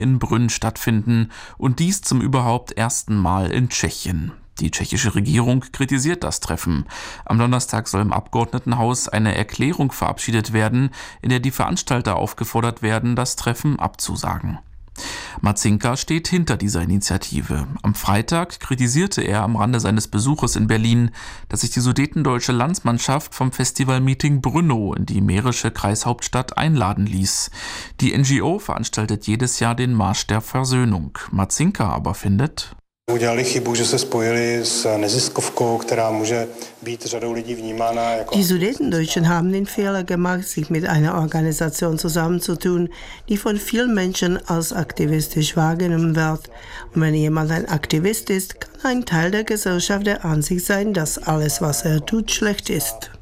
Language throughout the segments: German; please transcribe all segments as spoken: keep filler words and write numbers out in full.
in Brünn stattfinden und dies zum überhaupt ersten Mal in Tschechien. Die tschechische Regierung kritisiert das Treffen. Am Donnerstag soll im Abgeordnetenhaus eine Erklärung verabschiedet werden, in der die Veranstalter aufgefordert werden, das Treffen abzusagen. Marcinka steht hinter dieser Initiative. Am Freitag kritisierte er am Rande seines Besuches in Berlin, dass sich die sudetendeutsche Landsmannschaft vom Festivalmeeting Brno in die mährische Kreishauptstadt einladen ließ. Die N G O veranstaltet jedes Jahr den Marsch der Versöhnung. Marcinka aber findet: Die Sudetendeutschen haben den Fehler gemacht, sich mit einer Organisation zusammenzutun, die von vielen Menschen als aktivistisch wahrgenommen wird. Und wenn jemand ein Aktivist ist, kann ein Teil der Gesellschaft der Ansicht sein, dass alles, was er tut, schlecht ist.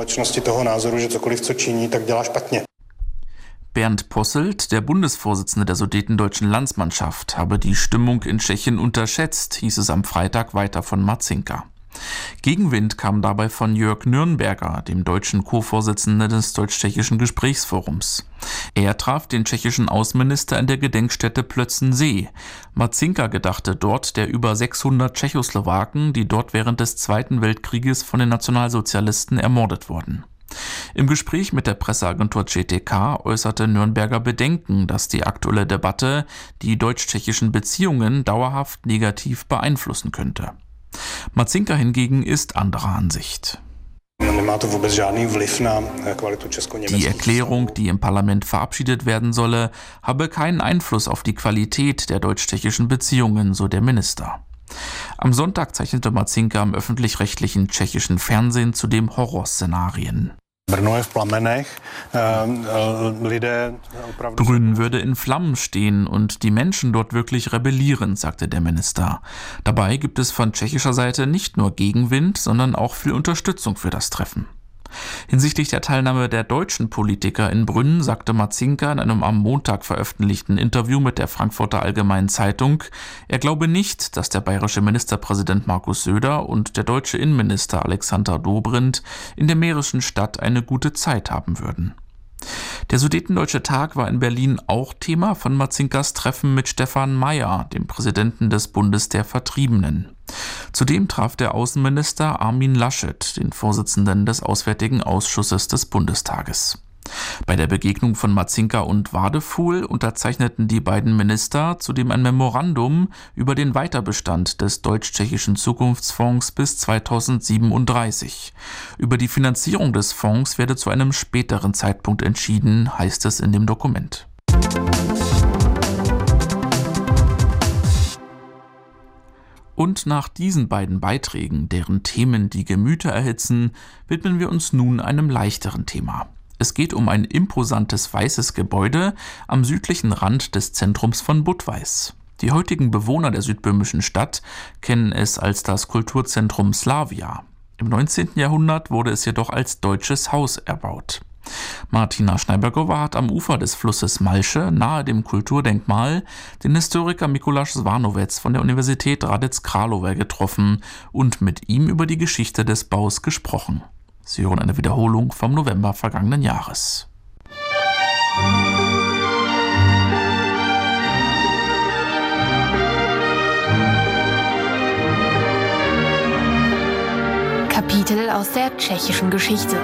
Bernd Posselt, der Bundesvorsitzende der Sudetendeutschen Landsmannschaft, habe die Stimmung in Tschechien unterschätzt, hieß es am Freitag weiter von Marcinka. Gegenwind kam dabei von Jörg Nürnberger, dem deutschen Co-Vorsitzenden des Deutsch-Tschechischen Gesprächsforums. Er traf den tschechischen Außenminister in der Gedenkstätte Plötzensee. Marcinka gedachte dort der über sechshundert Tschechoslowaken, die dort während des Zweiten Weltkrieges von den Nationalsozialisten ermordet wurden. Im Gespräch mit der Presseagentur C T K äußerte Nürnberger Bedenken, dass die aktuelle Debatte die deutsch-tschechischen Beziehungen dauerhaft negativ beeinflussen könnte. Marcinka hingegen ist anderer Ansicht. Die Erklärung, die im Parlament verabschiedet werden solle, habe keinen Einfluss auf die Qualität der deutsch-tschechischen Beziehungen, so der Minister. Am Sonntag zeichnete Marcinka im öffentlich-rechtlichen tschechischen Fernsehen zudem Horrorszenarien. Brünn würde in Flammen stehen und die Menschen dort wirklich rebellieren, sagte der Minister. Dabei gibt es von tschechischer Seite nicht nur Gegenwind, sondern auch viel Unterstützung für das Treffen. Hinsichtlich der Teilnahme der deutschen Politiker in Brünn sagte Marcinka in einem am Montag veröffentlichten Interview mit der Frankfurter Allgemeinen Zeitung, er glaube nicht, dass der bayerische Ministerpräsident Markus Söder und der deutsche Innenminister Alexander Dobrindt in der mährischen Stadt eine gute Zeit haben würden. Der Sudetendeutsche Tag war in Berlin auch Thema von Marcinkas Treffen mit Stefan Mayer, dem Präsidenten des Bundes der Vertriebenen. Zudem traf der Außenminister Armin Laschet, den Vorsitzenden des Auswärtigen Ausschusses des Bundestages. Bei der Begegnung von Marcinka und Wadefuhl unterzeichneten die beiden Minister zudem ein Memorandum über den Weiterbestand des deutsch-tschechischen Zukunftsfonds bis zweitausendsiebenunddreißig. Über die Finanzierung des Fonds werde zu einem späteren Zeitpunkt entschieden, heißt es in dem Dokument. Und nach diesen beiden Beiträgen, deren Themen die Gemüter erhitzen, widmen wir uns nun einem leichteren Thema. Es geht um ein imposantes weißes Gebäude am südlichen Rand des Zentrums von Budweis. Die heutigen Bewohner der südböhmischen Stadt kennen es als das Kulturzentrum Slavia. Im neunzehnten Jahrhundert wurde es jedoch als deutsches Haus erbaut. Martina Schneibergowa hat am Ufer des Flusses Malše, nahe dem Kulturdenkmal, den Historiker Mikuláš Zvánovec von der Universität Hradec Králové getroffen und mit ihm über die Geschichte des Baus gesprochen. Sie hören eine Wiederholung vom November vergangenen Jahres. Kapitel aus der tschechischen Geschichte.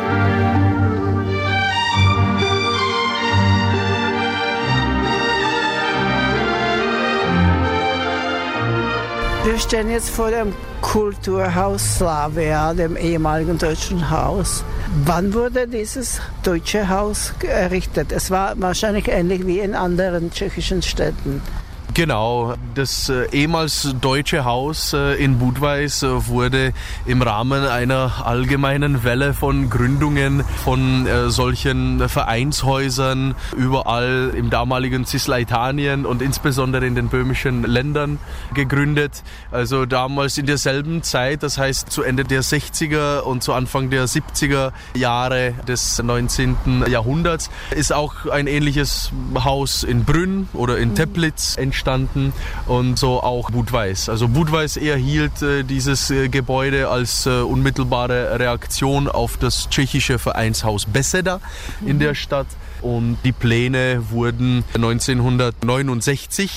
Wir stehen jetzt vor dem Kulturhaus Slavia, dem ehemaligen deutschen Haus. Wann wurde dieses deutsche Haus errichtet? Es war wahrscheinlich ähnlich wie in anderen tschechischen Städten. Genau, das äh, ehemals deutsche Haus äh, in Budweis äh, wurde im Rahmen einer allgemeinen Welle von Gründungen von äh, solchen Vereinshäusern überall im damaligen Cisleitanien und insbesondere in den böhmischen Ländern gegründet. Also damals in derselben Zeit, das heißt zu Ende der sechziger und zu Anfang der siebziger Jahre des neunzehnten Jahrhunderts ist auch ein ähnliches Haus in Brünn oder in Teplitz entstanden. Und so auch Budweis. Also Budweis erhielt äh, dieses äh, Gebäude als äh, unmittelbare Reaktion auf das tschechische Vereinshaus Beseda in der Stadt. und die Pläne wurden neunzehnhundertneunundsechzig